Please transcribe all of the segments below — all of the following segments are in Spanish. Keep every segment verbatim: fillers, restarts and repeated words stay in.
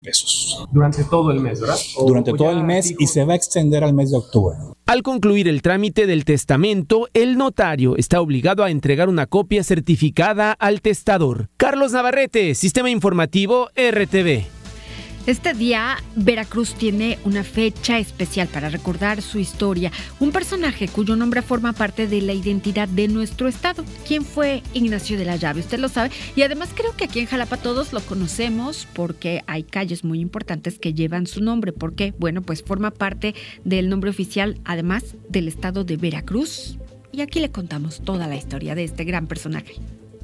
pesos. Durante todo el mes, ¿verdad? O, Durante o todo el mes y se va a extender al mes de octubre. Al concluir el trámite del testamento, el notario está obligado a entregar una copia certificada al testador. Carlos Navarrete, Sistema Informativo R T V. Este día, Veracruz tiene una fecha especial para recordar su historia. Un personaje cuyo nombre forma parte de la identidad de nuestro estado. ¿Quién fue Ignacio de la Llave? Usted lo sabe. Y además creo que aquí en Jalapa todos lo conocemos porque hay calles muy importantes que llevan su nombre. ¿Por qué? Bueno, pues forma parte del nombre oficial, además, del estado de Veracruz. Y aquí le contamos toda la historia de este gran personaje.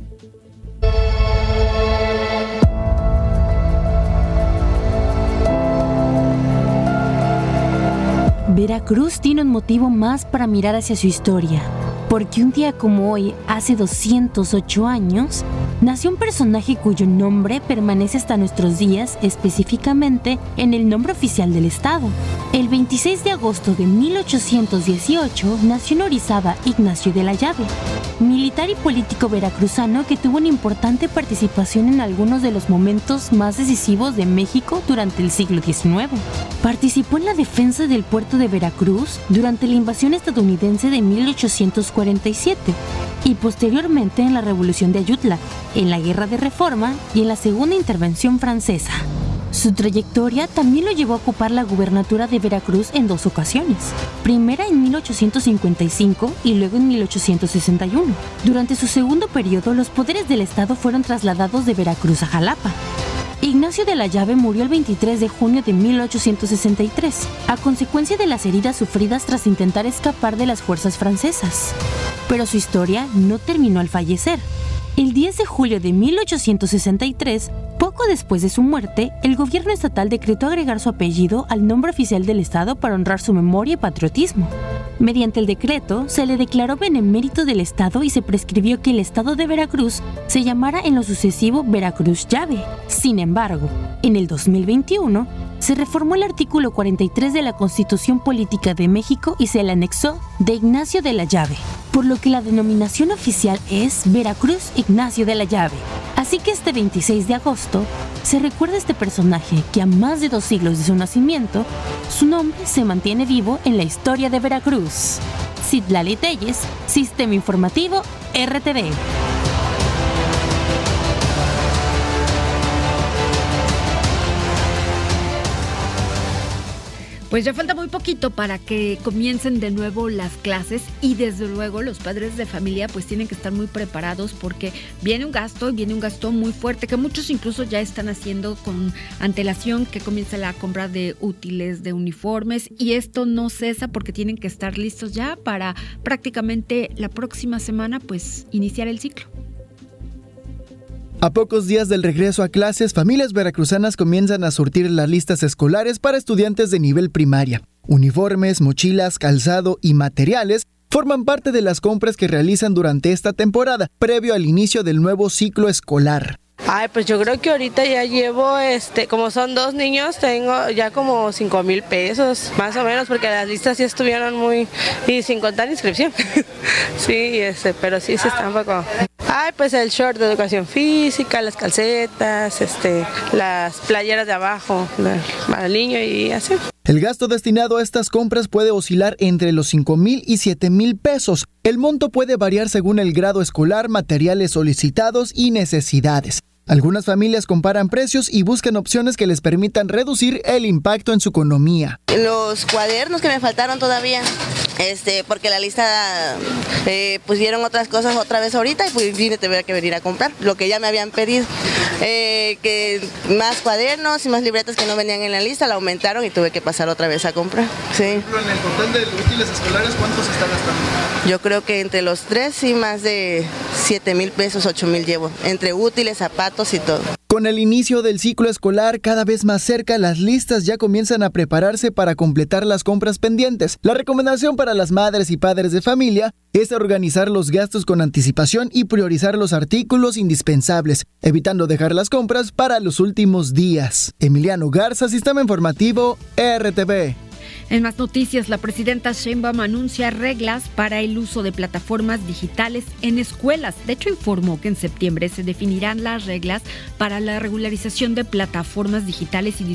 Veracruz tiene un motivo más para mirar hacia su historia, porque un día como hoy, hace doscientos ocho años, nació un personaje cuyo nombre permanece hasta nuestros días, específicamente en el nombre oficial del estado. El veintiséis de agosto de mil ochocientos dieciocho nació en Orizaba Ignacio de la Llave, militar y político veracruzano que tuvo una importante participación en algunos de los momentos más decisivos de México durante el siglo diecinueve. Participó en la defensa del puerto de Veracruz durante la invasión estadounidense de mil ochocientos cuarenta y siete y posteriormente en la Revolución de Ayutla, en la Guerra de Reforma y en la Segunda Intervención Francesa. Su trayectoria también lo llevó a ocupar la gubernatura de Veracruz en dos ocasiones, primera en mil ochocientos cincuenta y cinco y luego en mil ochocientos sesenta y uno. Durante su segundo periodo, los poderes del estado fueron trasladados de Veracruz a Jalapa. Ignacio de la Llave murió el veintitrés de junio de mil ochocientos sesenta y tres, a consecuencia de las heridas sufridas tras intentar escapar de las fuerzas francesas. Pero su historia no terminó al fallecer. El diez de julio de mil ochocientos sesenta y tres, poco después de su muerte, el gobierno estatal decretó agregar su apellido al nombre oficial del estado para honrar su memoria y patriotismo. Mediante el decreto, se le declaró benemérito del estado y se prescribió que el estado de Veracruz se llamara en lo sucesivo Veracruz Llave. Sin embargo, en el dos mil veintiuno, se reformó el artículo cuarenta y tres de la Constitución Política de México y se le anexó de Ignacio de la Llave, por lo que la denominación oficial es Veracruz Ignacio de la Llave. Así que este veintiséis de agosto se recuerda a este personaje que a más de dos siglos de su nacimiento, su nombre se mantiene vivo en la historia de Veracruz. Citlali Telles, Sistema Informativo R T V. Pues ya falta muy poquito para que comiencen de nuevo las clases y desde luego los padres de familia pues tienen que estar muy preparados porque viene un gasto y viene un gasto muy fuerte que muchos incluso ya están haciendo con antelación, que comienza la compra de útiles, de uniformes, y esto no cesa porque tienen que estar listos ya para prácticamente la próxima semana pues iniciar el ciclo. A pocos días del regreso a clases, familias veracruzanas comienzan a surtir las listas escolares para estudiantes de nivel primaria. Uniformes, mochilas, calzado y materiales forman parte de las compras que realizan durante esta temporada, previo al inicio del nuevo ciclo escolar. Ay, pues yo creo que ahorita ya llevo, este, como son dos niños, tengo ya como cinco mil pesos, más o menos, porque las listas sí estuvieron muy, y sin contar inscripción. Sí, este, pero sí se está un poco. Ay, pues el short de educación física, las calcetas, este, las playeras de abajo para el niño y así. El gasto destinado a estas compras puede oscilar entre los cinco mil y siete mil pesos. El monto puede variar según el grado escolar, materiales solicitados y necesidades. Algunas familias comparan precios y buscan opciones que les permitan reducir el impacto en su economía. Los cuadernos que me faltaron todavía, este, porque la lista eh, pusieron otras cosas otra vez ahorita y pues vine, tuve que venir a comprar lo que ya me habían pedido. Eh, que más cuadernos y más libretas que no venían en la lista, la aumentaron y tuve que pasar otra vez a comprar. Sí. Por ejemplo, en el total de útiles escolares, ¿cuántos se está gastando? Yo creo que entre los tres sí más de siete mil pesos, ocho mil llevo, entre útiles, zapatos y todo. Con el inicio del ciclo escolar cada vez más cerca, las listas ya comienzan a prepararse para completar las compras pendientes. La recomendación para las madres y padres de familia es organizar los gastos con anticipación y priorizar los artículos indispensables, evitando dejar las compras para los últimos días. Emiliano Garza, Sistema Informativo R T V. En más noticias, la presidenta Sheinbaum anuncia reglas para el uso de plataformas digitales en escuelas. De hecho, informó que en septiembre se definirán las reglas para la regularización de plataformas digitales y